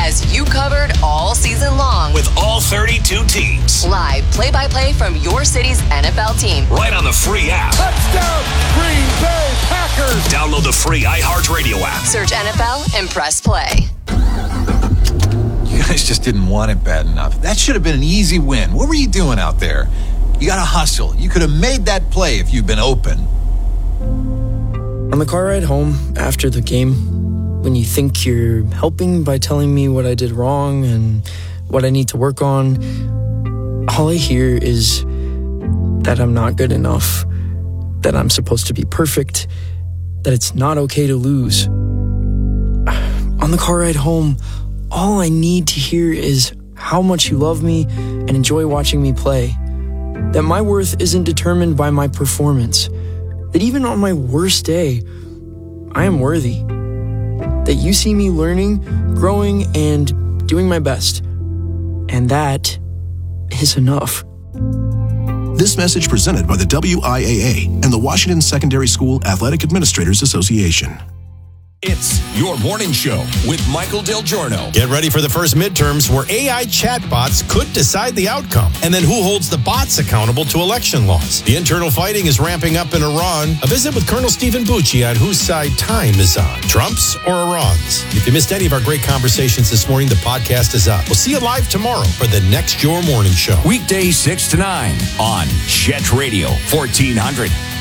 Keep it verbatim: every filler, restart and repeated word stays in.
has you covered all season long. With all thirty-two teams. Live play-by-play from your city's N F L team. Right on the free app. Touchdown, Green Bay Packers. Download the free iHeartRadio app. Search N F L and press play. You guys just didn't want it bad enough. That should have been an easy win. What were you doing out there? You got to hustle. You could have made that play if you'd been open. On the car ride home after the game, when you think you're helping by telling me what I did wrong and what I need to work on, all I hear is that I'm not good enough, that I'm supposed to be perfect, that it's not okay to lose. On the car ride home, all I need to hear is how much you love me and enjoy watching me play. That my worth isn't determined by my performance. That even on my worst day, I am worthy. That you see me learning, growing, and doing my best. And that is enough. This message presented by the W I A A and the Washington Secondary School Athletic Administrators Association. It's Your Morning Show with Michael Del Giorno. Get ready for the first midterms where A I chatbots could decide the outcome. And then who holds the bots accountable to election laws? The internal fighting is ramping up in Iran. A visit with Colonel Stephen Bucci on whose side time is on, Trump's or Iran's. If you missed any of our great conversations this morning, the podcast is up. We'll see you live tomorrow for the next Your Morning Show. Weekdays six to nine on Chet Radio fourteen hundred.